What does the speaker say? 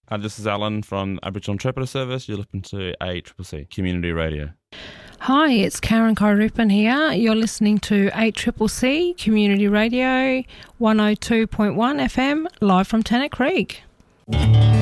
This is Alan from Aboriginal Interpreter Service. You're listening to ACCC Community Radio. Hi, it's Karen Kairupan here. You're listening to 8CCC Community Radio 102.1 FM, live from Tennant Creek.